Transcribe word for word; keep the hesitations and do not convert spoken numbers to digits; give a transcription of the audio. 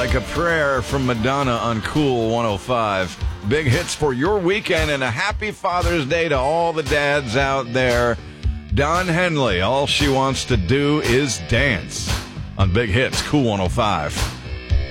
Like a Prayer from Madonna on Cool one oh five. Big hits for your weekend, and a happy Father's Day to all the dads out there. Don Henley, All She Wants to Do Is Dance on Big Hits, Cool one oh five.